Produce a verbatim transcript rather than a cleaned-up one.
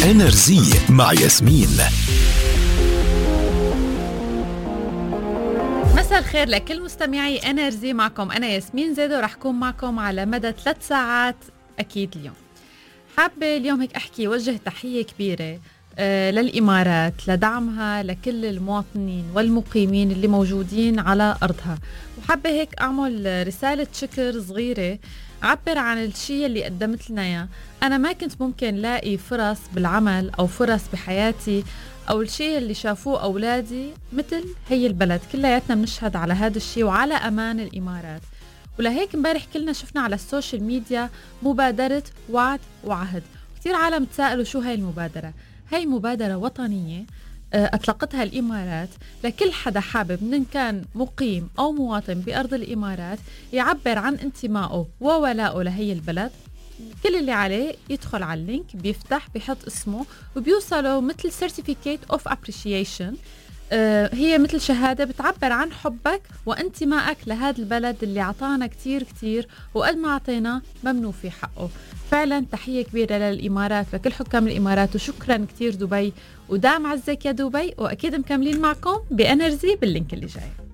انرجي مع ياسمين. مساء الخير لكل مستمعي انرجي، معكم انا ياسمين زيد ورح كون معكم على مدى ثلاث ساعات اكيد. اليوم حابه اليوم هيك احكي وجه تحيه كبيره آه للامارات لدعمها لكل المواطنين والمقيمين اللي موجودين على ارضها، وحابه هيك اعمل رساله شكر صغيره عبر عن الشيء اللي قدمت لنا اياه. انا ما كنت ممكن لاقي فرص بالعمل او فرص بحياتي او الشيء اللي شافوه اولادي مثل هي البلد. كلياتنا بنشهد على هذا الشيء وعلى امان الامارات، ولهيك امبارح كلنا شفنا على السوشيال ميديا مبادره وعد وعهد. كثير عالم تساءلوا شو هاي المبادره. هاي مبادره وطنيه اطلقتها الامارات لكل حدا حابب من كان مقيم او مواطن بارض الامارات يعبر عن انتمائه وولائه لهي البلد. كل اللي عليه يدخل على اللينك، بيفتح، بيحط اسمه، وبيوصله مثل certificate of appreciation. آه هي مثل شهادة بتعبر عن حبك وانتمائك لهذا البلد اللي عطانا كتير كتير، وقد ما عطينا ممنوع في حقه. فعلا تحية كبيرة للإمارات، لكل حكام الإمارات، وشكرا كتير دبي، ودعم عزك يا دبي. وأكيد مكملين معكم بأنرجي باللينك اللي جاي.